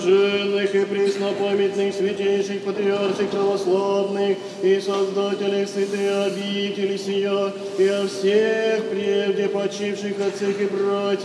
Живых и преснопамятных святейших патриарших православных и создателей святой обители сия, и о всех прежде почивших отцах и братьях,